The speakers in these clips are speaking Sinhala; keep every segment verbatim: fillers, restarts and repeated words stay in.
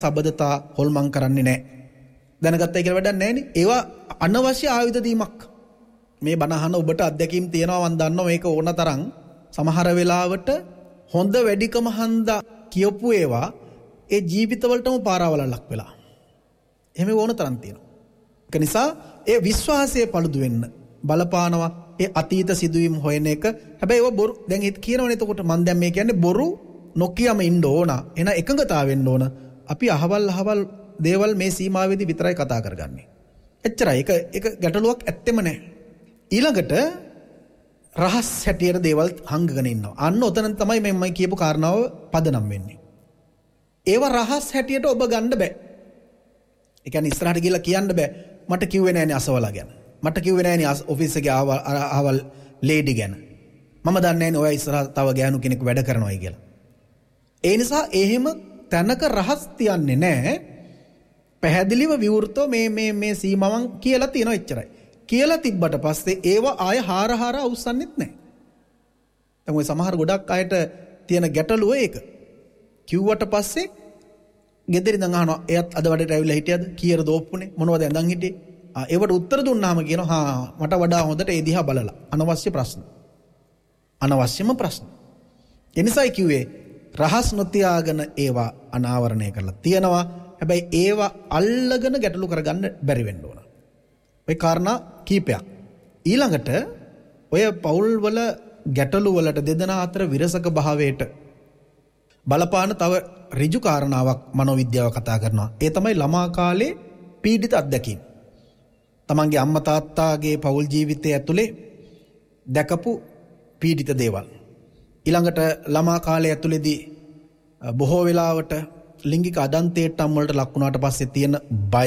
සබදතා හොල්මන් කරන්නේ නැහැ. දැනගත්තයි කියලා වැඩක් නැහැ නේ. ඒවා අනවශ්‍ය ආයුධ දීමක්. මේ බණහන ඔබට අත්දැකීම් තියෙනවා මම දන්නවා මේක ඕන තරම්. සමහර වෙලාවට හොඳ වැඩිකම හන්දා කියපු ඒවා ඒ ජීවිතවලටම පාරාවලක් වෙලා. එහෙම ඕන තරම් තියෙනවා. ඒක නිසා ඒ විශ්වාසයේ පළුදු වෙන්න බලපානවා ඒ අතීත සිදුවීම් හොයන එක. හැබැයි ඒව බොරු දැන් හිත කියනවනේ එතකොට මම දැන් මේ කියන්නේ බොරු නොකියම ඉන්න ඕන. එන එකඟතාවෙන්න ඕන. අපි අහවල් අහවල් දේවල් මේ සීමාවෙදී විතරයි කතා කරගන්නේ. එච්චරයි. ඒක ඒක ගැටලුවක් ඇත්තෙම නැහැ. ඊළඟට රහස් හැටියට දේවල් හංගගෙන ඉන්නවා. අන්න ඔතන තමයි මම කියපු කාරණාව පදනම් වෙන්නේ. ඒව රහස් හැටියට ඔබ ගන්න බෑ. ඒ කියන්නේ ඉස්සරහට ගිහලා කියන්න බෑ. මට කිව්වේ නෑනේ අසවලා ගැන. මට කිව්වේ නෑනේ ඔෆිස් එකේ ආවල් ලේඩි ගැන. මම දන්නේ නෑනේ ඔයා ඉස්සරහ තව ගෑනු කෙනෙක් වැඩ කරනවායි කියලා. ඒ නිසා එහෙම තැනක රහස් තියන්නේ නෑ. පැහැදිලිව විවෘතව මේ මේ මේ සීමාවන් කියලා තියෙනවා එච්චරයි. කියලා තිබ්බට පස්සේ ඒව ආය හාර හාර අවසන්නෙත් නැහැ. දැන් ඔය සමහර ගොඩක් අයට තියෙන ගැටලුව ඒක. කිව්වට පස්සේ ගෙදර ඉඳන් අහනවා එයත් අද වැඩට ඇවිල්ලා හිටියද? කීයර දෝප්පුනේ? මොනවද ඇඳන් හිටියේ? ආ ඒවට උත්තර දුන්නාම කියනවා හා මට වඩා හොඳට ඒ දිහා බලලා. අනවශ්‍ය ප්‍රශ්න. අනවශ්‍යම ප්‍රශ්න. එනිසායි කිව්වේ රහස් නොතියාගෙන ඒවා අනාවරණය කරලා තියනවා. හැබැයි ඒවා අල්ලගෙන ගැටලු කරගන්න බැරි වෙන්න ඕන. ඔය කාරණා කීපයක්. ඊළඟට ඔය පෞල් වල ගැටලු වලට දෙදෙනා අතර විරසක භාවයට බලපාන තව ඍජු කාරණාවක් මනෝවිද්‍යාව කතා කරනවා. ඒ තමයි ළමා කාලේ පීඩිත අත්දැකීම්. තමන්ගේ අම්මා තාත්තාගේ පෞල් ජීවිතය ඇතුලේ දැකපු පීඩිත දේවල්. ඊළඟට ළමා කාලය ඇතුලේදී බොහෝ වෙලාවට ලිංගික අදන්තේට්ටම් වලට ලක් වුණාට පස්සේ තියෙන බය.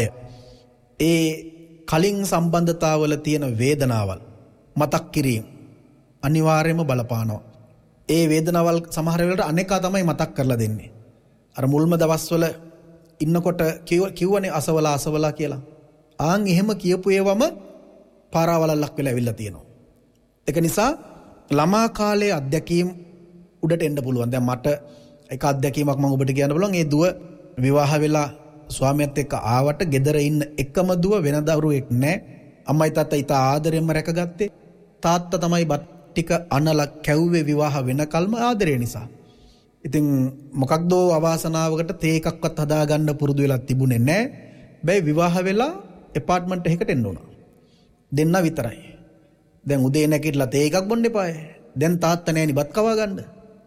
ඒ කලින් සම්බන්ධතාවල තියෙන වේදනාවල් මතක් කිරීම අනිවාර්යයෙන්ම බලපානවා. ඒ වේදනාවල් සමහර වෙලාවට අනේකා තමයි මතක් කරලා දෙන්නේ. අර මුල්ම දවස්වල ඉන්නකොට කිව්වනේ අසවලා අසවලා කියලා. ආන් එහෙම කියපු ඒවම පාරාවලල්ලක් වෙලා ඇවිල්ලා තියෙනවා. ඒක නිසා ළමා කාලයේ අත්දැකීම් උඩට එන්න පුළුවන්. දැන් මට එක අත්දැකීමක් මම ඔබට කියන්න පුළුවන්. ඒ දුව විවාහ වෙලා ස්වාමියාත් එක්ක ආවට ගෙදර ඉන්න එකම දුව වෙන දරුවෙක් නැහැ. අම්මයි තාත්තා ඊට ආදරෙන්ම රැකගත්තේ. තාත්තා තමයි බත් ටික අනලා කැව්වේ විවාහ වෙනකල්ම ආදරය නිසා. ඉතින් මොකක්ද අවාසනාවකට තේ එකක්වත් හදාගන්න පුරුදු වෙලා තිබුණේ නැහැ. බෑ විවාහ වෙලා ඇපාර්ට්මන්ට් එකකට එන්න උනා. දෙන්න විතරයි. දැන් උදේ නැගිටලා තේ එකක් බොන්න එපායි. දැන් තාත්තා නෑනේ බත් කවා ගන්න.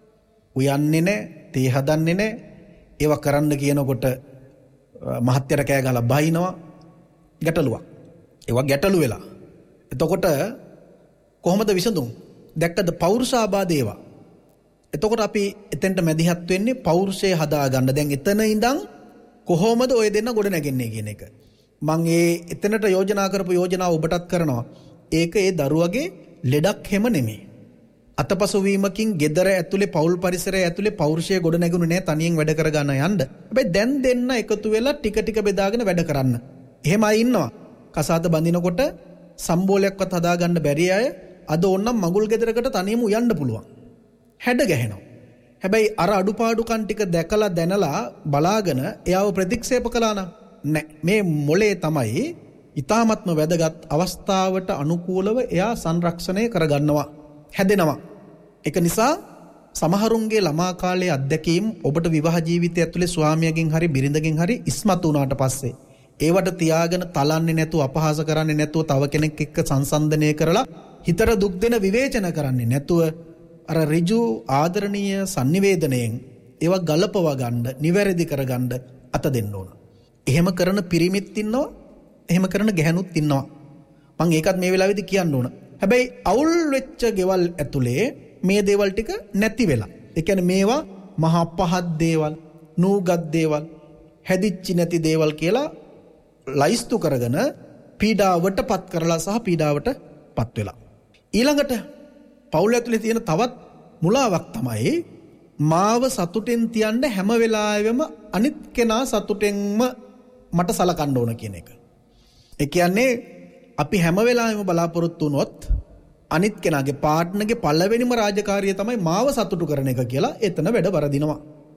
උයන්නේ නැහැ, තේ හදන්නේ නැහැ. ඒවා කරන්න කියනකොට මහත්යර කෑ ගහලා බහිනවා. ගැටලුවක්. ඒවා ගැටලු වෙලා. එතකොට කොහොමද විසඳුම්? දැක්කද පෞරුෂාබාධ ඒවා. එතකොට අපි එතෙන්ට මැදිහත් වෙන්නේ පෞරුෂය හදාගන්න. දැන් එතන ඉඳන් කොහොමද ඔය දෙන්න ගොඩ නැගෙන්නේ කියන එක. මම ඒ එතනට යෝජනා කරපු යෝජනාව ඔබටත් කරනවා. ඒක ඒ දරුවගේ ලෙඩක් හැම නෙමෙයි. අතපසු වීමකින් ගෙදර ඇතුලේ පෞල් පරිසරය ඇතුලේ පෞරුෂය ගොඩ නැගුණේ නැහැ තනියෙන් වැඩ කරගන්න යන්න. හැබැයි දැන් දෙන්න එකතු වෙලා ටික ටික බෙදාගෙන වැඩ කරන්න. එහෙම අය ඉන්නවා. කසාද බඳිනකොට සම්බෝලයක්වත් හදාගන්න බැරි අය අද ඕන්නම් මගුල් ගෙදරකට තනියම යන්න පුළුවන්. හැඩ ගැහෙනවා. හැබැයි අර අඩුපාඩුකම් ටික දැකලා දැනලා බලාගෙන එයාව ප්‍රතික්ෂේප කළා නම් නෑ. මේ මොලේ තමයි ඊ타මත්ම වැදගත් අවස්ථාවට අනුකූලව එයා සංරක්ෂණය කරගන්නවා. හැදෙනවා. ඒක නිසා සමහරුන්ගේ ළමා කාලයේ අත්දැකීම් ඔබට විවාහ ජීවිතය ඇතුලේ ස්වාමියාගෙන් හරි බිරිඳගෙන් හරි ඉස්මතු වුණාට පස්සේ ඒවට තියාගෙන තලන්නේ නැතුව අපහාස කරන්නේ නැතුව තව කෙනෙක් එක්ක සංසන්දනය කරලා හිතට දුක් දෙන විවේචන කරන්නේ නැතුව අර ඍජු ආදරණීය sannivedanayen ඒවා ගලපව ගන්න, නිවැරදි කරගන්න අත දෙන්න ඕන. එහෙම කරන පිරිමිත් ඉන්නවා, එහෙම කරන ගැහණුත් ඉන්නවා. මම ඒකත් මේ වෙලාවේදී කියන්න ඕන. හැබැයි අවුල් වෙච්ච ගෙවල් ඇතුලේ මේ දේවල් ටික නැති වෙලා. ඒ කියන්නේ මේවා මහා පහත් දේවල්, නූගත් දේවල්, හැදිච්චි නැති දේවල් කියලා ලයිස්තු කරගෙන පීඩාවට පත් කරලා සහ පීඩාවට පත් වෙලා. ඊළඟට පෞල් ඇතුලේ තියෙන තවත් මුලාවක් තමයි මාව සතුටෙන් තියන්න හැම වෙලාවෙම අනිත් කෙනා සතුටෙන්ම මට සලකන්න ඕන කියන එක. ඒ කියන්නේ අපි හැම වෙලාවෙම බලාපොරොත්තු වුණොත් අනිත් කෙනාගේ පාර්ට්නර්ගේ පළවෙනිම රාජකාරිය තමයි මාව සතුටු කරන එක කියලා එතන වැඩ වරදිනවා.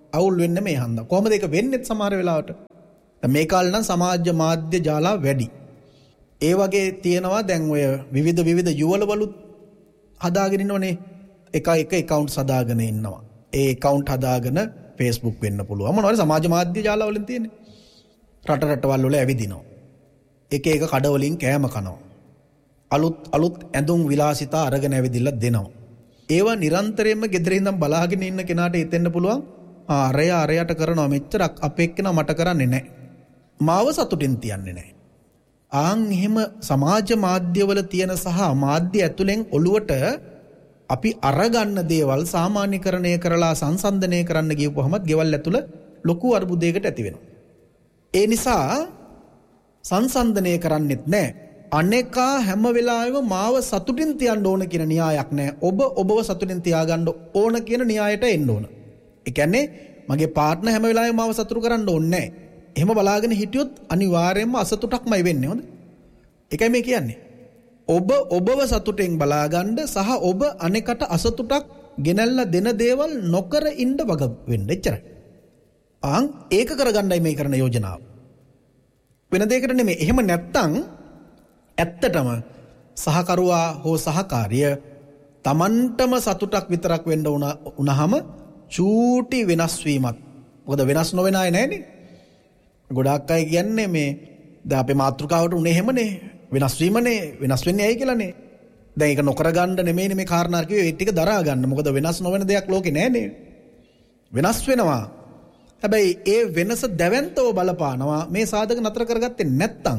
අවුල් වෙන්නේ මේ හන්ද. කොහොමද ඒක වෙන්නේ සමහර වෙලාවට? දැන් මේ කාලේ නම් සමාජ මාධ්‍ය ජාලා වැඩි. ඒ වගේ තියෙනවා දැන් ඔය විවිධ විවිධ යුවලවලුත් හදාගෙන ඉන්නවනේ. එක එක account හදාගෙන ඉන්නවා. ඒ account හදාගෙන Facebook වෙන්න පුළුවන්. මොනවාරි සමාජ මාධ්‍ය ජාලා වලින් තියෙන්නේ. රට රටවල් වල ඇවිදිනවා. එක එක කඩ වලින් කෑම කනවා. අලුත් අලුත් ඇඳුම් විලාසිතා අරගෙන ඇවිදිලා දෙනවා. ඒවා නිරන්තරයෙන්ම ගෙදර ඉඳන් බලාගෙන ඉන්න කෙනාට හිතෙන්න පුළුවන් ආ අරය අරයට කරනවා මෙච්චරක් අපේ එක්කෙනා මට කරන්නේ නැහැ. මාව සතුටින් තියන්නේ නැහැ. ආන් එහෙම සමාජ මාධ්‍යවල තියෙන සහ මාධ්‍ය ඇතුලෙන් ඔළුවට අපි අරගන්න දේවල් සාමාන්‍යකරණය කරලා සංසන්දනය කරන්න ගියපුවහමත් ගෙවල් ඇතුළ ලොකු අර්බුදයකට ඇති වෙනවා. ඒ නිසා සංසන්දනය කරන්නෙත් නැහැ. අනේකා හැම වෙලාවෙම මාව සතුටින් තියන්න ඕන කියන න්‍යායක් නැහැ. ඔබ ඔබව සතුටින් තියාගන්න ඕන කියන න්‍යායට එන්න ඕන. ඒ කියන්නේ මගේ පාර්ට්නර් හැම වෙලාවෙම මාව සතුටු කරන්න ඕනේ නැහැ. එහෙම බලාගෙන හිටියොත් අනිවාර්යයෙන්ම අසතුටක්මයි වෙන්නේ හොඳ. ඒකයි මේ කියන්නේ. ඔබ ඔබව සතුටෙන් බලාගන්න සහ ඔබ අනෙකට අසතුටක් ගෙනල්ලා දෙන දේවල් නොකර ඉන්න වග වෙන්න. එච්චරයි. ආන් ඒක කරගන්නයි මේ කරන යෝජනාව. වෙන දෙයකට නෙමෙයි. එහෙම නැත්තම් ඇත්තටම සහකරුවා හෝ සහකාරිය Tamanටම සතුටක් විතරක් වෙන්න උනහම චූටි වෙනස් වීමක්. මොකද වෙනස් නොවෙන අය නැහැනේ. ගොඩාක් අය කියන්නේ මේ දැන් අපේ මාතෘකාවට උනේ එහෙමනේ. වෙනස් වීමනේ වෙනස් වෙන්නේ ඇයි කියලානේ. දැන් ඒක නොකර ගන්න නෙමෙයිනේ මේ කාරණා කිව්වේ ඒ ටික දරා ගන්න. මොකද වෙනස් නොවන දෙයක් ලෝකේ නැහැනේ. වෙනස් වෙනවා. හැබැයි ඒ වෙනස දැවැන්තව බලපානවා මේ සාධක නතර කරගත්තේ නැත්තම්.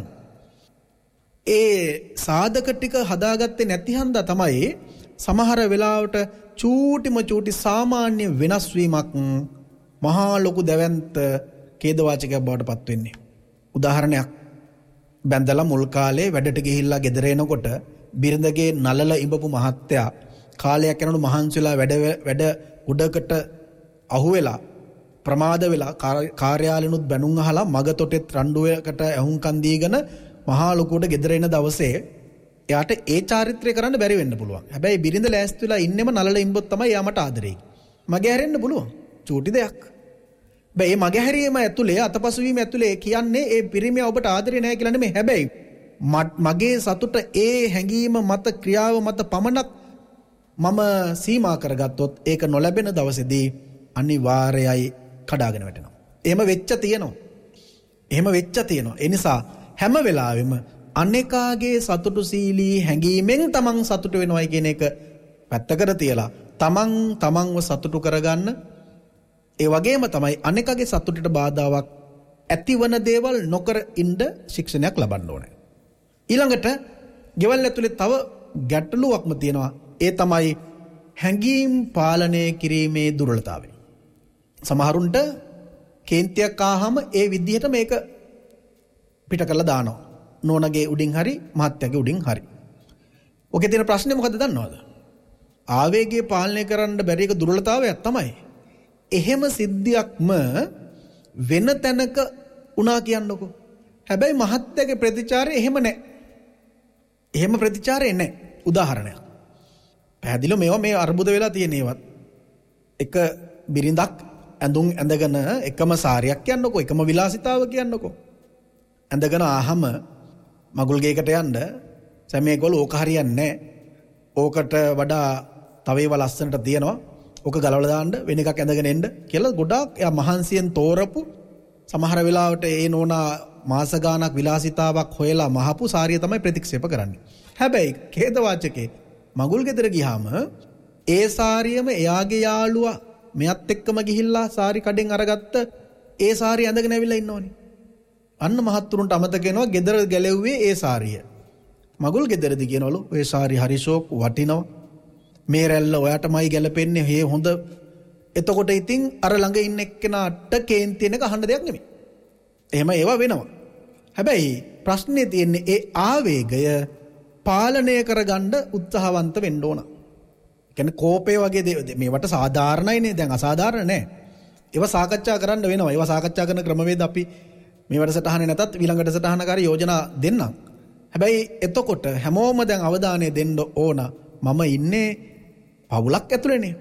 ඒ සාධක ටික හදාගත්තේ නැති හන්දා තමයි සමහර වෙලාවට චූටිම චූටි සාමාන්‍ය වෙනස් වීමක් මහා ලොකු දැවැන්ත ඛේදවාචකයක් බවට පත් වෙන්නේ. උදාහරණයක් බැඳලා මුල් කාලේ වැඩට ගිහිල්ලා ගෙදර එනකොට බිරිඳගේ නලල ඉඹපු මහත්තයා කාලයක් යනකොට මහන්සිලා වැඩ වැඩ උඩකට අහුවෙලා ප්‍රමාද වෙලා කාර්යාලෙනුත් බැනුම් අහලා මග තොටෙත් රණ්ඩුවකට ඇහුම්කන් දීගෙන මහා ලොකුවට ගෙදර එන දවසේ එයාට ඒ චාරිත්‍රය කරන්න බැරි වෙන්න පුළුවන්. හැබැයි බිරිඳ ලෑස්ති වෙලා ඉන්නෙම නලල ඉඹොත් තමයි එයා මට ආදරෙයි. මගේ හැරෙන්න පුළුවන්. චූටි දෙයක්. හැබැයි මේ මගේ හැරීම ඇතුලේ අතපසු වීම ඇතුලේ කියන්නේ ඒ පිරිමියා ඔබට ආදරේ නැහැ කියලා නෙමෙයි. හැබැයි මගේ සතුට ඒ හැඟීම මත ක්‍රියාව මත පමණක් මම සීමා කරගත්තොත් ඒක නොලැබෙන දවසේදී අනිවාර්යයි කඩාගෙන වැටෙනවා. එහෙම වෙච්ච තියෙනවා. එහෙම වෙච්ච තියෙනවා. ඒ නිසා හැම වෙලාවෙම අනේකාගේ සතුටුශීලී හැඟීමෙන් තමන් සතුට වෙනවයි කියන එක පැත්තකට තියලා තමන් තමන්ව සතුටු කරගන්න ඒ වගේම තමයි අනේකාගේ සතුටට බාධාවක් ඇතිවන දේවල් නොකර ඉන්න ශික්ෂණයක් ලබන්න ඕනේ. ඊළඟට ගෙවල් ඇතුලේ තව ගැටලුවක්ම තියෙනවා. ඒ තමයි හැඟීම් පාලනය කිරීමේ දුර්වලතාවය. සමහරුන්ට කේන්තියක් ආවම ඒ විදිහට මේක පිට කරලා දානවා. නෝනගේ උඩින් හරි මහත්තයාගේ උඩින් හරි. ඔකේ තියෙන ප්‍රශ්නේ මොකද්ද දන්නවද? ආවේගය පාලනය කරන්න බැරි එක දුර්වලතාවයක් තමයි. එහෙම සිද්ධියක්ම වෙන තැනක වුණා කියන්නකෝ. හැබැයි මහත්තයාගේ ප්‍රතිචාරය එහෙම නැහැ. එහෙම ප්‍රතිචාරය නැහැ. උදාහරණයක්. පැහැදිලිව මේවා මේ අර්බුද වෙලා තියෙන ඒවත්. එක බිරිඳක් ඇඳුම් ඇඳගෙන එකම සාරියක් කියන්නකෝ, එකම විලාසිතාව කියන්නකෝ. ඇඳගෙන ආහම මගුල් ගේකට යන්න සැමේගොල්ලෝ ඕක හරියන්නේ නැහැ. ඕකට වඩා තව ඒවා ලස්සනට තියෙනවා. ඕක ගලවලා දාන්න වෙන එකක් ඇඳගෙන එන්න කියලා ගොඩාක් එයා මහන්සියෙන් තෝරපු සමහර වෙලාවට ඒ නෝනා මාස ගාණක් විලාසිතාවක් හොයලා මහපු සාරිය තමයි ප්‍රතික්ෂේප කරන්නේ. හැබැයි ඛේදවාචකේ මගුල් ගෙදර ගියාම ඒ සාරියම එයාගේ යාළුවා මෙයත් එක්කම ගිහිල්ලා සාරි කඩෙන් අරගත්ත ඒ සාරිය ඇඳගෙන ඇවිල්ලා ඉන්නෝනේ. අන්න මහත්තුරුන්ට අමතක වෙනවා ගෙදර ගැලෙව්වේ ඒ සාරිය. මගුල් ගෙදරදී කියනවලු ඔය සාරි හරිෂෝක් වටිනවා. මේ රැල්ල ඔයාටමයි ගැලපෙන්නේ. හේ හොඳ. එතකොට ඉතින් අර ළඟ ඉන්න එක්කෙනාට කේන්තියන එක අහන්න දෙයක් නෙමෙයි. එහෙම ඒවා වෙනවා. හැබැයි ප්‍රශ්නේ තියෙන්නේ ඒ ආවේගය පාලනය කරගන්න උත්සාහවන්ත වෙන්න ඕන. ඒ කියන්නේ කෝපය වගේ දේ මේවට සාධාරණයිනේ. දැන් අසාධාරණ නෑ. ඒවා සාකච්ඡා කරන්න වෙනවා. ඒවා සාකච්ඡා කරන ක්‍රමවේද අපි මේ වැඩසටහනේ නැතත් ඊළඟ වැඩසටහනකාරී යෝජනා දෙන්නම්. හැබැයි එතකොට හැමෝම දැන් අවධානය දෙන්න ඕන මම ඉන්නේ පවුලක් ඇතුළේනේ.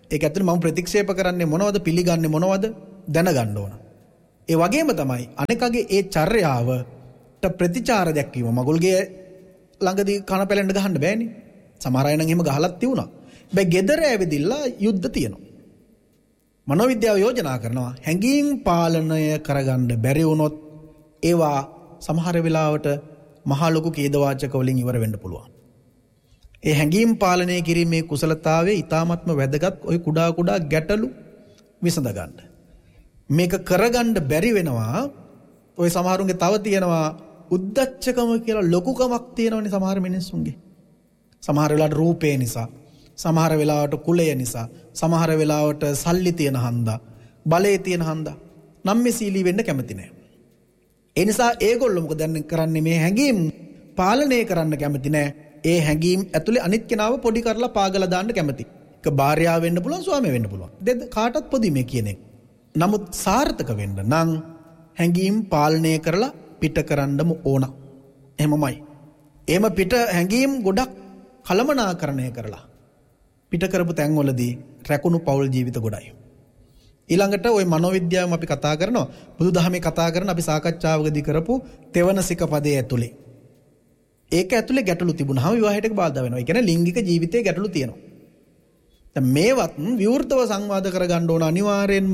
ඒක ඇත්තට මම ප්‍රතික්ෂේප කරන්නේ මොනවද පිළිගන්නේ මොනවද දැනගන්න ඕන. ඒ වගේම තමයි අනෙකගේ ඒ චර්යාවට ප්‍රතිචාර දැක්වීම. මගුල්ගේ ළඟදී කන පැලෙන්න ගහන්න බෑනේ. සමහර අය නම් එහෙම ගහලත් තියුණා. හැබැයි ගෙදර ඇවිදිලා යුද්ධ තියෙනවා. මනෝවිද්‍යාව යෝජනා කරනවා හැඟීම් පාලනය කරගන්න බැරි වුණොත් ඒවා සමහර වෙලාවට මහා ලොකු ඛේදවාචක වලින් ඉවර වෙන්න පුළුවන්. ඒ හැඟීම් පාලනය කිරීමේ කුසලතාවය ඊ타ත්ම වැදගත් ඔය කුඩා කුඩා ගැටලු විසඳ ගන්න. මේක කරගන්න බැරි වෙනවා. ඔය සමහරුන්ගේ තව තියෙනවා උද්දච්චකම කියලා ලොකුකමක් තියෙනවනේ සමහර මිනිස්සුන්ගේ. සමහර වෙලාවට රූපේ නිසා, සමහර වෙලාවට කුලය නිසා, සමහර වෙලාවට සල්ලි තියෙන හන්දා, බලය තියෙන හන්දා නම්මෙසීලී වෙන්න කැමති නැහැ. ඒ නිසා ඒගොල්ලෝ මොකද දැන් කරන්නේ මේ හැඟීම් පාලනය කරන්න කැමති නැහැ. ඒ හැඟීම් ඇතුලේ අනිත් කෙනාව පොඩි කරලා පාගලා දාන්න කැමති. ඒක භාර්යාව වෙන්න පුළුවන්, ස්වාමියා වෙන්න පුළුවන්. දෙද කාටත් පොදි මේ කියන එක. නමුත් සාර්ථක වෙන්න නම් හැඟීම් පාලනය කරලා පිට කරන්නම ඕන. එහෙමමයි. එහෙම පිට හැඟීම් ගොඩක් කලමනාකරණය කරලා පිට කරපු තැන්වලදී රැකුණු පෞල් ජීවිත ගොඩයි. ඊළඟට ওই මනෝවිද්‍යාවම අපි කතා කරනවා. බුදුදහමේ කතා කරන අපි සාකච්ඡාවකදී කරපු තෙවන සිකපදයේ ඇතුලේ. ඒක ඇතුලේ ගැටලු තිබුණාම විවාහයට බාධා වෙනවා. ඒ කියන්නේ ලිංගික ජීවිතයේ ගැටලු තියෙනවා. දැන් මේවත් විවෘතව සංවාද කරගන්න ඕන අනිවාර්යෙන්ම.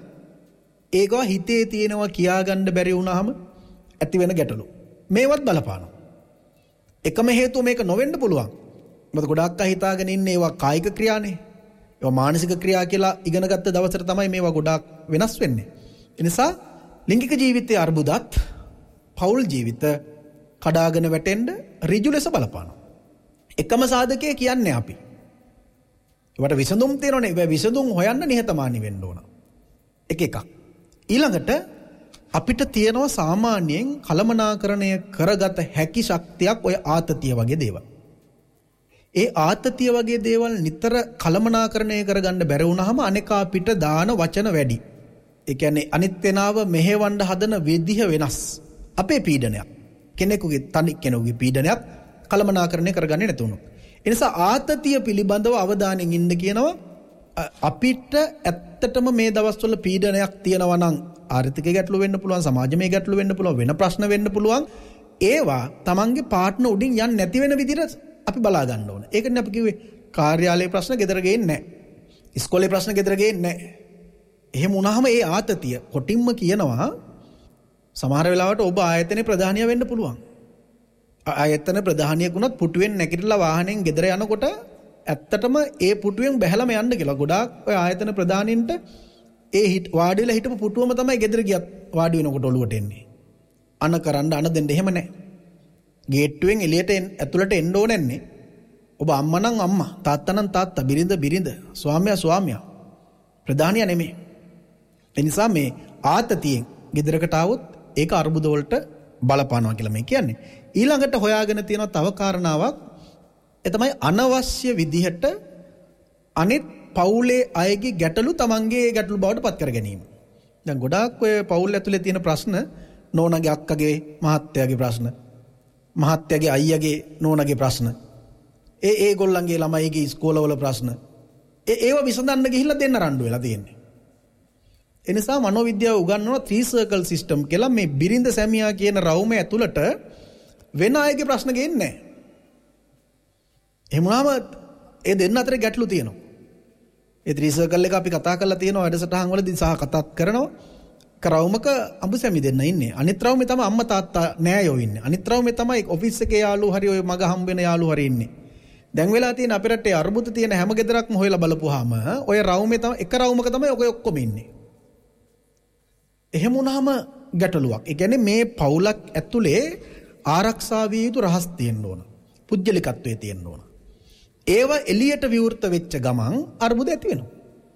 ඒකව හිතේ තියෙනවා කියාගන්න බැරි වුණාම ඇති වෙන ගැටලු. මේවත් බලපානවා. එකම හේතුව මේක නොවෙන්න පුළුවන්. මොකද ගොඩක් අය හිතාගෙන ඉන්නේ ඒවා කායික ක්‍රියානේ. ඒවා මානසික ක්‍රියා කියලා ඉගෙනගත්ත දවසට තමයි මේවා ගොඩාක් වෙනස් වෙන්නේ. ඒ නිසා ලිංගික ජීවිතයේ අර්බුදත් පෞල් ජීවිත කඩාගෙන වැටෙන්න ඍජු ලෙස බලපානවා. එකම සාධකය කියන්නේ අපි. ඒවට විසඳුම් තියෙනවනේ. ඒ විසඳුම් හොයන්න නිහතමානී වෙන්න ඕන. එක එකක්. ඊළඟට අපිට තියෙනවා සාමාන්‍යයෙන් කලමනාකරණය කරගත හැකි ශක්තියක් ඔය ආතතිය වගේ දේවල්. ඒ ආතතිය වගේ දේවල් නිතර කලමනාකරණය කරගන්න බැරි වුණාම අනේකා පිට දාන වචන වැඩි. ඒ කියන්නේ අනිත් කෙනාව මෙහෙවන්න හදන විදිහ වෙනස්. අපේ පීඩනයක්. කෙනෙකුගේ තනි කෙනෙකුගේ පීඩනයක් කලමනාකරණය කරගන්නේ නැතුණු. ඒ නිසා ආතතිය පිළිබඳව අවධානයෙන් ඉන්න කියනවා. අපිට ඇත්තටම මේ දවස්වල පීඩනයක් තියෙනවා නම් ආර්ථික ගැටලු වෙන්න පුළුවන්, සමාජමය ගැටලු වෙන්න පුළුවන්, වෙන ප්‍රශ්න වෙන්න පුළුවන්. ඒවා තමන්ගේ පාර්ට්නර් උඩින් යන්නේ නැති වෙන විදිහට අපි බලා ගන්න ඕන. ඒකනේ අපි කිව්වේ කාර්යාලයේ ප්‍රශ්න ගෙදර ගේන්නේ නැහැ. ඉස්කෝලේ ප්‍රශ්න ගෙදර ගේන්නේ නැහැ. එහෙම වුණාම ඒ ආතතිය කොටින්ම කියනවා සමහර වෙලාවට ඔබ ආයතනයේ ප්‍රධානිය වෙන්න පුළුවන්. ආයතන ප්‍රධානියෙක් වුණත් පුටුවෙන් නැගිටලා වාහනෙන් ගෙදර යනකොට ඇත්තටම ඒ පුටුවෙන් බැහැලම යන්න කියලා. ගොඩාක් ඔය ආයතන ප්‍රධානින්ට ඒ හිට වාඩි වෙලා හිටපු පුටුවම තමයි ගෙදර ගියත් වාඩි වෙනකොට ඔළුවට එන්නේ. අන කරන්න අන දෙන්න එහෙම නැහැ. ගේට්ටුවෙන් එළියට ඇතුළට එන්න ඕනන්නේ. ඔබ අම්මා නම් අම්මා, තාත්තා නම් තාත්තා, බිරිඳ බිරිඳ, ස්වාමියා ස්වාමියා. ප්‍රධානියා නෙමෙයි. ඒ නිසා මේ ආතතියෙන් ගෙදරකට ආවොත් ඒක අරුබුද වලට බලපානවා කියලා මේ කියන්නේ. ඊළඟට හොයාගෙන තියෙන තව කාරණාවක් ඒ තමයි අනවශ්‍ය විදිහට අනිත් පවුලේ අයගේ ගැටලු තමන්ගේ ගැටලු බවට පත් කර ගැනීම. දැන් ගොඩාක් ඔය පවුල් ඇතුලේ තියෙන ප්‍රශ්න නෝනාගේ අක්කගේ මහත්තයාගේ ප්‍රශ්න, මහත්තයාගේ අයියාගේ නෝනාගේ ප්‍රශ්න, ඒ ඒගොල්ලන්ගේ ළමයිගේ ඉස්කෝලවල ප්‍රශ්න. ඒ ඒව විසඳන්න ගිහිල්ලා දෙන්න රණ්ඩු වෙලා තියෙන්නේ. ඒ නිසා මනෝවිද්‍යාව උගන්වනවා ත්‍රී සර්කල් සිස්ටම් කියලා. මේ බිරිඳ සැමියා කියන රවුම ඇතුළට වෙන අයගේ ප්‍රශ්න ගේන්නේ නැහැ. එහෙම වුණාම ඒ දෙන්න අතරේ ගැටලු තියෙනවා. ඒ ත්‍රී සර්කල් එක අපි කතා කරලා තියෙනවා වැඩසටහන් වලදී සහ කතාත් කරනවා. කරවුමක අඹසැමි දෙන්න ඉන්නේ. අනිත් රවුමේ තමයි අම්මා තාත්තා නෑයෝ ඉන්නේ. අනිත් රවුමේ තමයි ඔෆිස් එකේ යාළුවෝ හරි ඔය මග හම්බ වෙන යාළුවෝ හරි ඉන්නේ. දැන් වෙලා තියෙන අපේ රටේ අරුබුද තියෙන හැම ගෙදරක්ම හොයලා බලපුවාම ඔය රවුමේ තමයි එක රවුමක තමයි ඔය ඔක්කොම ඉන්නේ. එහෙම වුණාම ගැටලුවක්. ඒ කියන්නේ මේ පවුලක් ඇතුලේ ආරක්ෂා විය යුතු රහස් තියෙන්න ඕන. පුජ්‍යලිකත්වයේ තියෙන්න ඕන. ඒව එළියට විවෘත වෙච්ච ගමන් අරුබුද ඇති වෙනවා.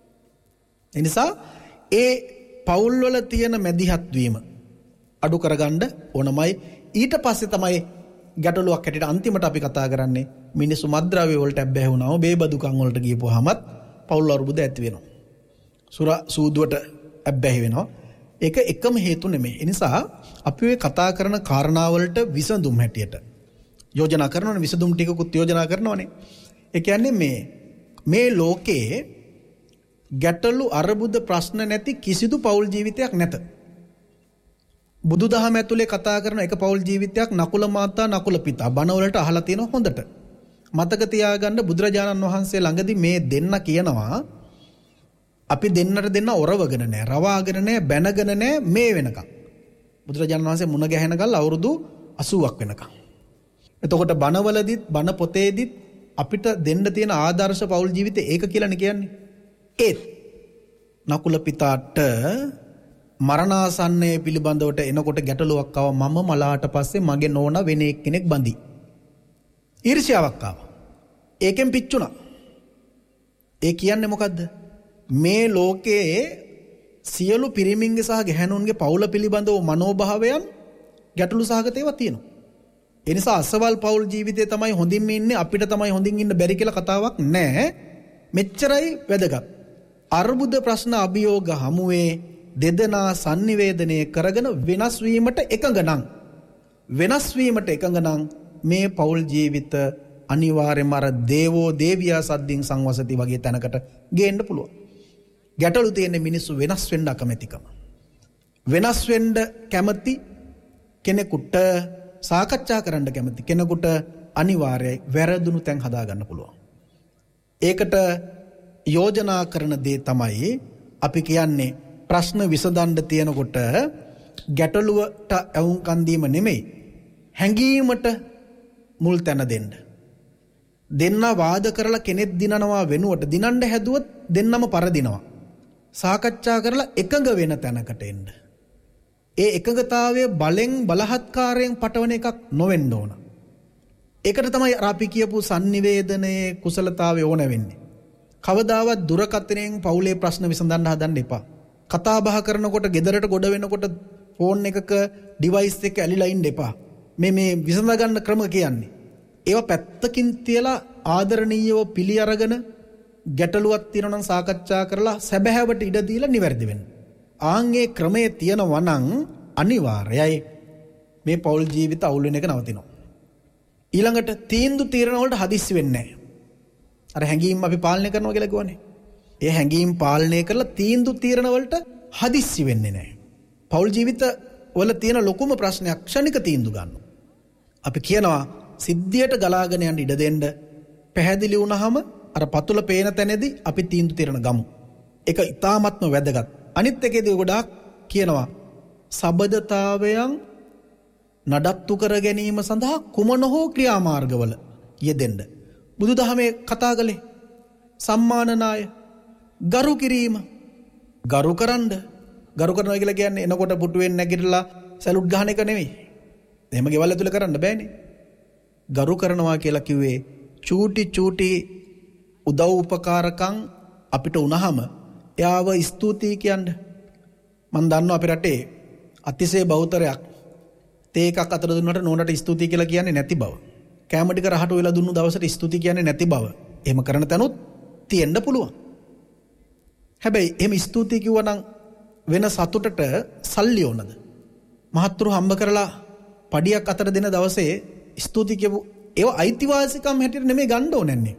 ඒ නිසා ඒ පවුල් වල තියෙන මැදිහත් වීම අඩු කරගන්න ඕනමයි. ඊට පස්සේ තමයි ගැටලුවක් හැටියට අන්තිමට අපි කතා කරන්නේ මිනිස්සු මත්ද්‍රව්‍ය වලට ඇබ්බැහි වුණාම බේබදුකම් වලට ගියපුවාමත් පවුල් අරුබුද ඇති වෙනවා. සුර සූදුවට ඇබ්බැහි වෙනවා. ඒක එකම හේතු නෙමෙයි. ඒ නිසා අපි ඔය කතා කරන කාරණා වලට විසඳුම් හැටියට යෝජනා කරනවනේ, විසඳුම් ටිකකුත් යෝජනා කරනවනේ. ඒ කියන්නේ මේ මේ ලෝකේ ගැටලු අර්බුද ප්‍රශ්න නැති කිසිදු පෞල් ජීවිතයක් නැත. බුදුදහම ඇතුලේ කතා කරන එක පෞල් ජීවිතයක් නකුල මාතා නකුල පිතා බණවලට අහලා තියෙනවා හොඳට. මතක තියාගන්න බුදුරජාණන් වහන්සේ ළඟදී මේ දෙන්න කියනවා අපි දෙන්නට දෙන්න ඔරවගෙන නැහැ, රවාගෙන නැහැ, බැනගෙන නැහැ මේ වෙනකම්. බුදුරජාණන් වහන්සේ මුණ ගැහෙන ගල් අවුරුදු අසූවක් වෙනකම්. එතකොට බණවලදීත් බණ පොතේදීත් අපිට දෙන්න තියෙන ආදර්ශ පෞල් ජීවිතේ ඒක කියලානේ කියන්නේ. ඒත් නකුල පිතාට මරණාසන්නයේ පිළිබඳවට එනකොට ගැටලුවක් ආවා. මම මලාට පස්සේ මගේ නෝනා වෙන එක්කෙනෙක් බඳි. ඊර්ෂ්‍යාවක් ආවා. ඒකෙන් පිච්චුණා. ඒ කියන්නේ මොකද්ද? මේ ලෝකයේ සියලු පිරිමින්ගේ සහ ගැහැණුන්ගේ පෞල පිළිබඳව මනෝභාවයන් ගැටලු සහගත ඒවා තියෙනවා. ඒ නිසා අසවල් පෞල් ජීවිතේ තමයි හොඳින්ම ඉන්නේ, අපිට තමයි හොඳින් ඉන්න බැරි කියලා කතාවක් නැහැ. මෙච්චරයි වැදගත්. අර්බුද ප්‍රශ්න අභියෝග හමුවේ දෙදෙනා sannivedanaya කරගෙන වෙනස් වීමට එකඟ නම් වෙනස් වීමට එකඟ නම් මේ පෞල් ජීවිත අනිවාර්යයෙන්ම අර දේවෝ දේවියා සද්දින් සංවසති වගේ තැනකට ගේන්න පුළුවන්. ගැටලු තියෙන මිනිස්සු වෙනස් වෙන්න අකමැතිකම. වෙනස් වෙන්න කැමති කෙනෙකුට සාකච්ඡා කරන්න කැමති කෙනෙකුට අනිවාර්යයි වැරදුණු තැන් හදා ගන්න පුළුවන්. ඒකට යෝජනා කරන දේ තමයි අපි කියන්නේ ප්‍රශ්න විසඳන්න තියෙනකොට ගැටලුවට අවුම්කන් දීම නෙමෙයි, හැංගීමට මුල් තැන දෙන්න. දෙන්න වාද කරලා කෙනෙක් දිනනවා වෙනුවට දිනන්න හැදුවොත් දෙන්නම පරදිනවා. සාකච්ඡා කරලා එකඟ වෙන තැනකට එන්න. ඒ එකඟතාවය බලෙන් බලහත්කාරයෙන් පටවන එකක් නොවෙන්න ඕන. ඒකට තමයි අපි කියපු sannivedanaya කුසලතාවය ඕන වෙන්නේ. කවදාවත් දුරකථනයෙන් පවුලේ ප්‍රශ්න විසඳන්න හදන්න එපා. කතා බහ කරනකොට ගෙදරට ගොඩ වෙනකොට ෆෝන් එකක ඩිවයිස් එක ඇලිලා ඉන්න එපා. මේ මේ විසඳ ගන්න ක්‍රම කියන්නේ. ඒවා පැත්තකින් තියලා ආදරණීයව පිළි අරගෙන ගැටලුවක් තියෙනවා නම් සාකච්ඡා කරලා සැබෑවට ඉඩ දීලා නිවැරදි වෙන්න. ආන්ගේ ක්‍රමයේ තියෙනවා නම් අනිවාර්යයි මේ පෞල් ජීවිත අවුල් වෙන එක නවතිනවා. ඊළඟට තීන්දුව తీරන වලට හදිස්සි වෙන්නේ නැහැ. අර හැංගීම් අපි පාලනය කරනවා කියලා කියවනේ. ඒ හැංගීම් පාලනය කරලා තීන්දුව తీරන වලට හදිස්සි වෙන්නේ නැහැ. පෞල් ජීවිත වල තියෙන ලොකුම ප්‍රශ්නයක් ක්ෂණික තීන්දුව ගන්න. අපි කියනවා සිද්ධියට ගලාගෙන යන්න ඉඩ දෙන්න. පැහැදිලි වුණාම අර පතුල පේන තැනදී අපි තීන්දුව తీරන ගමු. ඒක ඉතාමත්ම වැදගත්. අනිත් එකේදී ගොඩාක් කියනවා සබදතාවයන් නඩත්තු කර ගැනීම සඳහා කුමන හෝ ක්‍රියාමාර්ගවල යෙදෙන්න. බුදුදහමේ කතා කළේ සම්මානනාය, ගරු කිරීම, ගරු කරන්න. ගරු කරනවා කියලා කියන්නේ එනකොට පුටුවෙන් නැගිටලා සැලුට් ගහන එක නෙමෙයි. එහෙම ගෙවල් ඇතුලේ කරන්න බෑනේ. ගරු කරනවා කියලා කිව්වේ චූටි චූටි උදව් උපකාරකම් අපිට උනහම එයාව ස්තුතියි කියන්නේ. මම දන්නවා අපේ රටේ අතිශය බහුතරයක් තේ එකක් අතර දුන්නට නෝනට ස්තුතියි කියලා කියන්නේ නැති බව. කැම ටික රහට වෙලා දුන්නු දවසට ස්තුතියි කියන්නේ නැති බව. එහෙම කරන තැනොත් තියෙන්න පුළුවන්. හැබැයි එහෙම ස්තුතියි කිව්වනම් වෙන සතුටට සල්ලි ඕනද? මහත්තුරු හම්බ කරලා පඩියක් අතර දෙන දවසේ ස්තුතියි කියපු ඒවා අයිතිවාසිකම් හැටියට නෙමෙයි ගන්න ඕනන්නේ.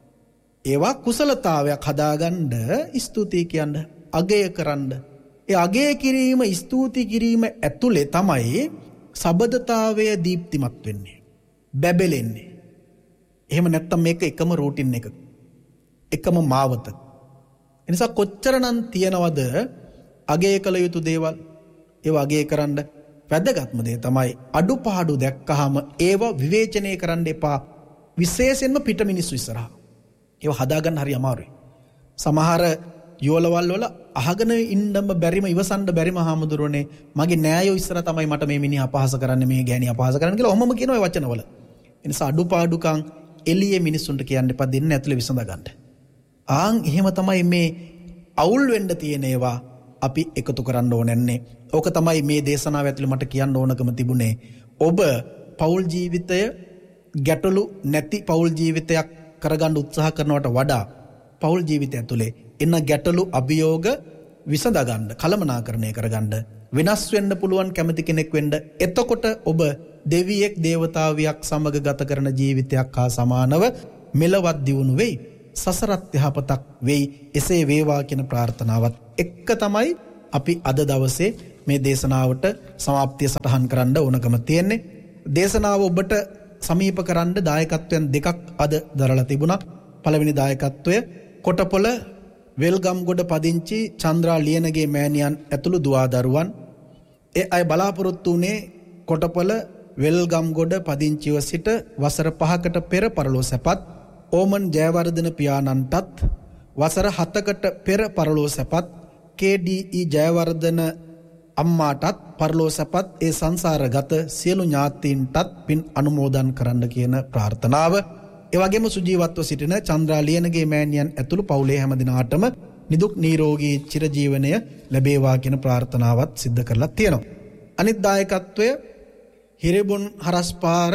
ඒවා කුසලතාවයක් හදාගන්න ස්තුතියි කියන්න, අගය කරන්න. ඒ අගය කිරීම, ස්තුතියි කිරීම ඇතුලේ තමයි සබදතාවය දීප්තිමත් වෙන්නේ, බැබලෙන්නේ. එහෙම නැත්තම් මේක එකම රූටින් එක, එකම මාවත. එනිසා කොච්චරනම් තියනවද අගය කළ යුතු දේවල්, ඒවා අගය කරන්න. වැදගත්ම දේ තමයි අඩුපාඩු දැක්කහම ඒවා විවේචනය කරන්න එපා. විශේෂයෙන්ම පිට මිනිස්සු ඉස්සරහා ඒවා හදාගන්න හරි අමාරුයි. සමහර යෝලවල් වල අහගෙන ඉන්නම බැරිම ඉවසන්න බැරිම හාමුදුරනේ මගේ නෑයෝ ඉස්සර තමයි මට මේ මිනිහ අපහාස කරන්නේ, මේ ගෑණි අපහාස කරන්නේ කියලා ඔහොමම කියන ඔය වචනවල. ඒ නිසා අඩුපාඩුකම් එළියේ මිනිස්සුන්ට කියන්න එපා, දෙන්න ඇතුලේ විසඳ ගන්න. ආන් එහෙම තමයි මේ අවුල් වෙන්න තියෙන ඒවා අපි එකතු කරන්න ඕනන්නේ. ඕක තමයි මේ දේශනාව ඇතුලේ මට කියන්න ඕනකම තිබුණේ. ඔබ පෞල් ජීවිතය ගැටලු නැති පෞල් ජීවිතයක් කරගන්න උත්සාහ කරනවට වඩා පෞල් ජීවිතය ඇතුලේ එන ගැටලු අභියෝග විසඳ ගන්න, කළමනාකරණය කරගන්න, වෙනස් වෙන්න පුළුවන් කැමති කෙනෙක් වෙන්න. එතකොට ඔබ දෙවියෙක් දේවතාවියක් සමග ගත කරන ජීවිතයක් හා සමානව මෙලවත් දියුණු වෙයි. සසරත් යහපතක් වෙයි. එසේ වේවා කියන ප්‍රාර්ථනාවත් එක්ක තමයි අපි අද දවසේ මේ දේශනාවට සමාප්තිය සටහන් කරන්න ඕනකම තියෙන්නේ. දේශනාව ඔබට සමීප කරන්න දායකත්වයන් දෙකක් අද දරලා තිබුණා. පළවෙනි දායකත්වය කොටපොළ වෙල්ගම්ගොඩ පදිංචි චන්ද්‍රා ලියනගේ මෑණියන් ඇතුළු දුවා දරුවන්. ඒ අය බලාපොරොත්තු වුණේ කොටපොළ වෙල්ගම්ගොඩ පදිංචිව සිට වසර පහකට පෙර පරලෝ සැපත් ඕමන් ජයවර්ධන පියාණන්ටත් වසර හතකට පෙර පරලෝ සැපත් කේ.ඩී.ඊ. ජයවර්ධන අම්මාටත් පරලෝ සැපත් ඒ සංසාරගත සියලු ඥාතීන්ටත් පින් අනුමෝදන් කරන්න කියන ප්‍රාර්ථනාව. ඒ වගේම සුජීවත්ව සිටින චන්ද්‍රා ලියනගේ මෑණියන් ඇතුළු පවුලේ හැම දිනාටම නිදුක් නිරෝගී චිරජීවනය ලැබේවා කියන ප්‍රාර්ථනාවත් සිද්ධ කරලා තියෙනවා. අනිත් දායකත්වය හිරෙබුන් හරස්පාර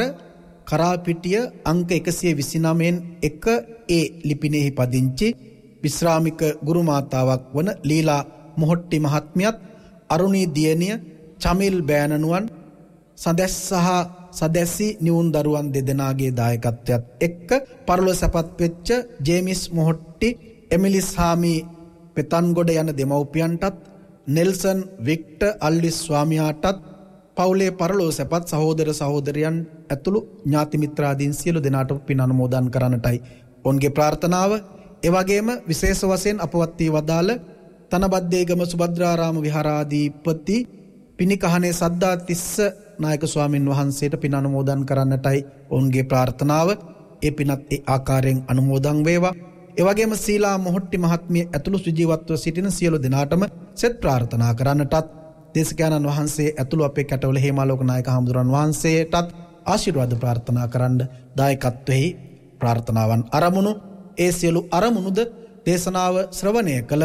කරාපිටිය අංක එකසිය විසිනමයෙන් එක ඒ ලිපිනෙහි පදිංචි විශ්‍රාමික ගුරු මාතාවක් වන ලීලා මොහොට්ටි මහත්මියත් අරුණී දියණිය චමිල් බෑනනුවන් සදැස් සහ සදැසි නිවුන් දරුවන් දෙදෙනාගේ දායකත්වයත් එක්ක පරලොව සැපත් වෙච්ච ජේමිස් මොහොට්ටි එමිලිස් හාමි පෙතන්ගොඩ යන දෙමව්පියන්ටත් නෙල්සන් වික්ටර් අල්විස් ස්වාමියාටත් පවුලේ පරලොව සැපත් සහෝදර සහෝදරයන් ඇතුළු ඥාති මිත්‍රාදීන් සියලු දෙනාට පින් අනුමෝදන් කරන්නටයි ඔවුන්ගේ ප්‍රාර්ථනාව. ඒ වගේම විශේෂ වශයෙන් අපවත් වී වදාළ තනබද්දේගම සුභද්‍රාරාම විහාරාධිපති පිනිකහනේ සද්දාතිස්ස නායක ස්වාමින් වහන්සේට පින් අනුමෝදන් කරන්නටයි ඔවුන්ගේ ප්‍රාර්ථනාව. ඒ පිනත් ඒ ආකාරයෙන් අනුමෝදන් වේවා. ඒ වගේම සීලා මොහොට්ටි මහත්මිය ඇතුළු සුජීවත්ව සිටින සියලු දෙනාටම සෙත් ප්‍රාර්ථනා කරන්නටත් දේශකයන්න් වහන්සේ ඇතුළු අපේ කැටවල හේමාලෝක නායක හාමුදුරන් වහන්සේටත් ආශිර්වාද ප්‍රාර්ථනා කරන්න දායකත්වෙහි ප්‍රාර්ථනාවන් අරමුණු. ඒ සියලු අරමුණුද දේශනාව ශ්‍රවණය කළ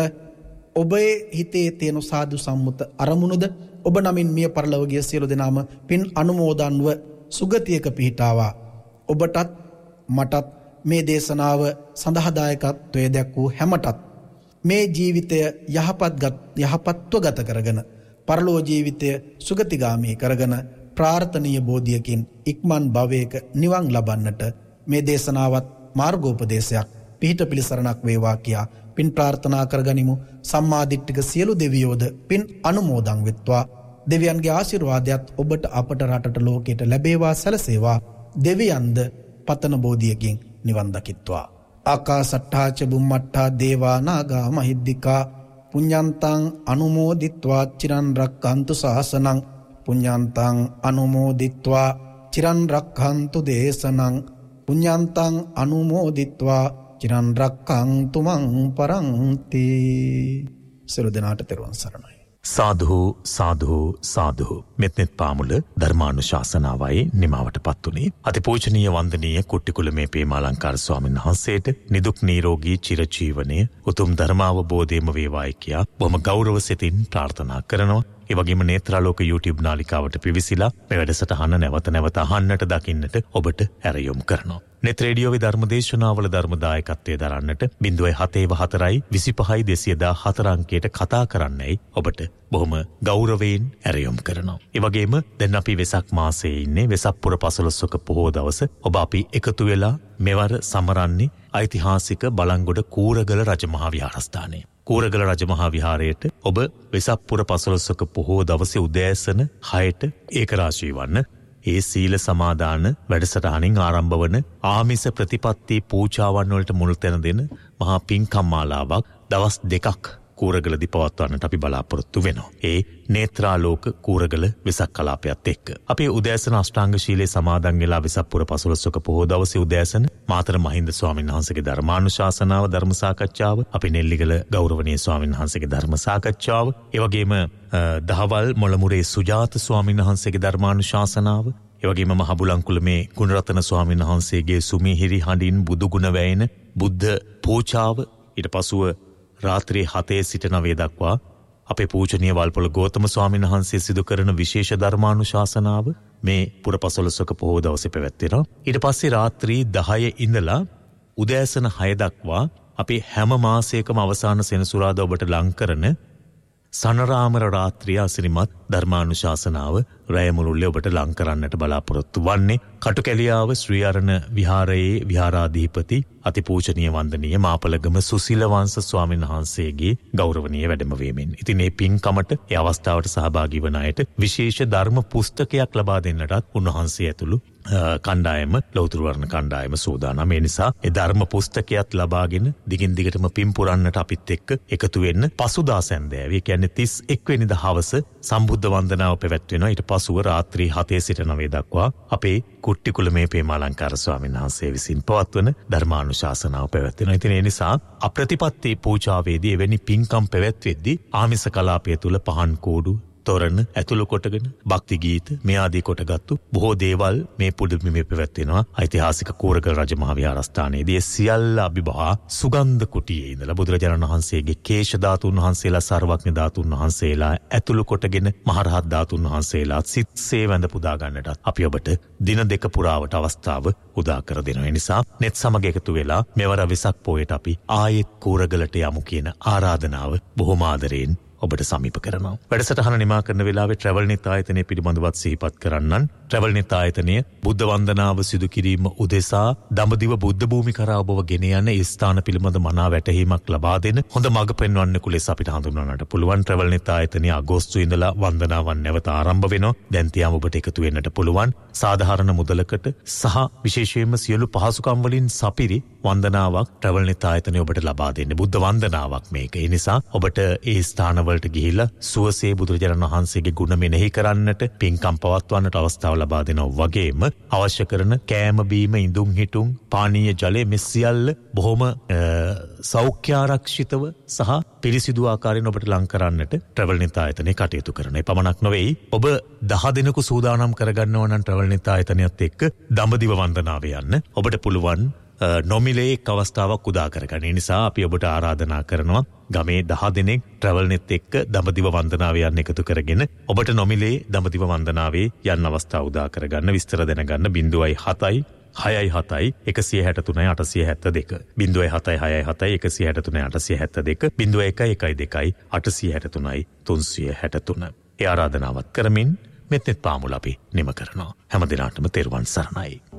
ඔබේ හිතේ තියෙන සාදු සම්මුත අරමුණුද ඔබ නමින් මිය පරලොව ගිය සියලු දෙනාම පින් අනුමෝදන්ව සුගතියක පිහිටාවා. ඔබටත් මටත් මේ දේශනාව සඳහා දායකත්වයේ දැක් වූ හැමටත් මේ ජීවිතය යහපත් යහපත්ව ගත කරගෙන පරලෝ ජීවිතය සුගතිගාමී කරගෙන ප්‍රාර්ථනීය බෝධියකින් ඉක්මන් භවයක නිවන් ලබන්නට මේ දේශනාවත් මාර්ගෝපදේශයක් පිහිට පිළිසරණක් වේවා කියා පින් ප්‍රාර්ථනා කරගනිමු. සම්මාදිට්ඨික සියලු දෙවියෝද පින් අනුමෝදන් වෙත්වා. දෙවියන්ගේ ආශිර්වාදයත් ඔබට අපට රටට ලෝකයට ලැබේවා සැලසේවා. දෙවියන්ද පතන බෝධියකින් නිවන් දකිත්වා. ආකාසට්ඨා ච බුම්මට්ඨා දේවා නාග මහිද්దికා පුඤ්ඤන්තං අනුමෝදිත්වා චිරන් රක්ඛන්තු ශාසනං පුඤ්ඤන්තං අනුමෝදිත්වා චිරන් රක්ඛන්තු දේශනං පුඤ්ඤන්තං අනුමෝදිත්වා චිරන් රක්ඛන්තු මං පරන්ති. සියලු දෙනාට තෙරුවන් සරණයි. සාදු සාදු සාදු. මෙත්නෙත් පාමුල ධර්මානුශාසනාවයි නිමාවට පත්තුනේ. අතිපූජනීය වන්දනීය කුට්ටිකුල මේ පේමාලංකාර ස්වාමීන් වහන්සේට නිදුක් නිරෝගී චිරජීවනය උතුම් ධර්මාවබෝධයම වේවායි කියා බොහොම ගෞරව සිතින් ප්‍රාර්ථනා කරනවා. ඒ වගේම නේත්‍රාලෝක YouTube නාලිකාවට පිවිසිලා මේ වැඩසටහන නැවත නැවත අහන්නට දකින්නට ඔබට ඇරයුම් කරනවා. නෙත් රේඩියෝවේ ධර්මදේශනාවල ධර්මදායකත්වයේ දරන්නට ज़ीरो सात फ़ोर विसिपහයි දෙසිය දාහතර අංකයට කතා කරන්නයි ඔබට බොහොම ගෞරවයෙන් ඇරයුම් කරනවා. ඒ වගේම දැන් අපි වෙසක් මාසයේ ඉන්නේ. වෙසක් පුර පසළොස්වක පොහොව දවස ඔබ අපි එකතු වෙලා මෙවර සමරන්නේ ඓතිහාසික බලංගොඩ කූරගල රජමහා විහාරස්ථානයේ. කූරගල රජමහා විහාරයට ඔබ වෙසක් පුර පසළොස්වක පොහොව දවසේ උදෑසන හයට ඒකරාශී වන්න ඒ සීල සමාදාන වැඩසටහනින් ආරම්භ වන ආමිස ප්‍රතිපත්ති පූජාවන් වලට මුල් තැන දෙන මහා පින්කම් මාලාවක් දවස් දෙකක් කූරගලදී පවත්වන්නට අපි බලාපොරොත්තු වෙනවා. ඒ නේත්‍රාලෝක කූරගල වෙසක් කලාපයත් එක්ක. අපි උදෑසන අෂ්ටාංග ශීලයේ සමාදන් වෙලා වෙසක් පුර පසළොස්වක පොහොව දවසේ උදෑසන මාතර මහින්ද ස්වාමීන් වහන්සේගේ ධර්මානුශාසනාව ධර්ම සාකච්ඡාව, අපි නෙල්ලිගල ගෞරවනීය ස්වාමීන් වහන්සේගේ ධර්ම සාකච්ඡාව, ඒ වගේම දහවල් මොළමුරේ සුජාත ස්වාමීන් වහන්සේගේ ධර්මානුශාසනාව, ඒ වගේම මහබුලන්කුල මේ ගුණරත්න ස්වාමීන් වහන්සේගේ සුමිහිරි හඬින් බුදු ගුණ වැයෙන බුද්ධ පූජාව, ඊට පසුව රාත්‍රී හතේ සිට නවය දක්වා අපේ පූජනීය වල්පොළ ගෞතම ස්වාමීන් වහන්සේ සිදු කරන විශේෂ ධර්මානුශාසනාව මේ පුරපසළොස්වක පොහොව දවසේ පැවැත්වෙනවා. ඊට පස්සේ රාත්‍රී දහය ඉඳලා උදෑසන හය දක්වා අපි හැම මාසයකම අවසාන සෙනසුරාදා ඔබට ලං කරන සනරාමර රාත්‍රිය අසිරිමත් ධර්මානුශාසනාව රැයමුළුල්ලේ ඔබට ලං කරන්නට බලාපොරොත්තු වන්නේ කටුකැලියාව ශ්‍රී අරණ විහාරයේ විහාරාධිපති අතිපූජනීය වන්දනීය මාපලගම සුසිල වංශ ස්වාමීන් වහන්සේගේ ගෞරවනීය වැඩමවීමෙන්. ඉතින් මේ පින්කමට ඒ අවස්ථාවට සහභාගී වන අයට විශේෂ ධර්ම පුස්තකයක් ලබා දෙන්නටත් උන්වහන්සේ ඇතුළු කණ්ඩායම ලෞතර වර්ණ කණ්ඩායම සූදානම්. ඒ නිසා ඒ ධර්ම පුස්තකයක් ලබාගෙන දිගින් දිගටම පින් පුරන්නට අපිත් එක්ක එකතු වෙන්න පසුදා සැන්දෑවේ කියන්නේ තිස් එක් වෙනිදා හවස සම්බුද්ධ වන්දනාව පැවැත්වෙනවා. ඊට පසුව රාත්‍රී හතේ සිට නවය දක්වා අපේ කුට්ටිකුලමේ පේමාලංකාර ස්වාමීන් වහන්සේ විසින් පවත්වන ධර්මානුශාසනාව පැවැත්වෙනවා. ඉතින් ඒ නිසා අප්‍රතිපත්ති පූජාවේදී එවැනි පින්කම් පැවැත්වෙද්දී ආමිස කලාපය තුල පහන් කෝඩු තොරණ ඇතුළු කොටගෙන භක්ති ගීත මේ ආදී කොටගත්තු බොහෝ දේවල් මේ පුදුමේ පැවැත්වෙනවා. ඓතිහාසික කෝරගල රජමහා විහාරස්ථානයේදී සියල්ල අභිභවා සුගන්ධ කුටියේ ඉඳලා බුදුරජාණන් වහන්සේගේ කේශ ධාතුන් වහන්සේලා සර්වඥ ධාතුන් වහන්සේලා ඇතුළු කොටගෙන මහරහත් ධාතුන් වහන්සේලා සිත්සේ වැඳ පුදා ගන්නට අපි ඔබට දින දෙක පුරාවට අවස්ථාව උදා කර දෙනවා. ඒ නිසා net සමග එකතු වෙලා මෙවර වෙසක් පොයට අපි ආයෙත් කෝරගලට යමු කියන ආරාධනාව බොහොම ආදරයෙන් ඔබට සමීප කරනවා. වැඩසටහන නිමා කරන වෙලාවේ ට්‍රැවල් නෙත් ආයතනය පිළිබඳවත් සිහිපත් කරන්නන්. ට්‍රැවල් නෙත් ආයතනය බුද්ධ වන්දනාව සිදු කිරීම උදෙසා දඹදිව බුද්ධ භූමි කරා ඔබව ගෙන යන ඒ ස්ථාන පිළිබඳ මනා වැටහීමක් ලබා දෙන හොඳ මඟ පෙන්වන්නෙකු ලෙස අපිට හඳුන්වන්නට පුළුවන්. ට්‍රැවල් නෙත් ආයතනය අගෝස්තු ඉඳලා වන්දනාවන් නැවත ආරම්භ වෙනවා. දැන් තියාම ඔබට එකතු වෙන්නට පුළුවන්. සාධාරණ මුදලකට සහ විශේෂයෙන්ම සියලු පහසුකම් වලින් සපිරි වන්දනාවක් ට්‍රැවල් නෙත් ආයතනය ඔබට ලබා දෙන්නේ. බුද්ධ වන්දනාවක් මේක. ඒ නිසා ඔබට ඒ ස්ථාන වලට ගිහිල්ලා සුවසේ බුදුරජාණන් වහන්සේගේ ගුණ මෙනෙහි කරන්නට පින්කම් පවත්වන්නට අවස්ථාව ලබා දෙනවා. වගේම අවශ්‍ය කරන කෑම බීම ඉඳුන් හිටුන් පානීය ජලය මේ සියල්ල බොහොම සෞඛ්‍යාරක්ෂිතව සහ පිරිසිදු ආකාරයෙන් ඔබට ලං කරන්නට ට්‍රැවල් නෙත් ආයතනය කටයුතු කරන. ඒ පමණක් නොවේ ඔබ දහ දිනක සූදානම් කරගන්නවා නම් ට්‍රැවල් නෙත් ආයතනයත් එක්ක දඹදිව වන්දනාව යන්න ඔබට පුළුවන් නොමිලේ එක් අවස්ථාවක් උදා කරගන්න. ඒ නිසා අපි ඔබට ආරාධනා කරනවා ගමේ දහ දෙනෙක් ට්‍රැවල් නෙත් එක්ක දඹදිව වන්දනාවේ යන්න එකතු කරගෙන ඔබට නොමිලේ දඹදිව වන්දනාවේ යන්න අවස්ථාව උදා කරගන්න. විස්තර දැනගන්න ज़ीरो सात හයයි හතයි එකසිය හැට තුනයි අටසිය හැත්ත දෙක ज़ीरो सात හයයි හතයි එකසිය හැට තුනයි අටසිය හැත්ත දෙක ज़ीरो एक එකයි දෙකයි අටසිය හැට තුනයි තුන්සිය හැට තුන. ඒ ආරාධනාවත් කරමින් මෙත් නෙත් පාමුල අපි නිම කරනවා. හැම දිනකටම තෙරුවන් සරණයි.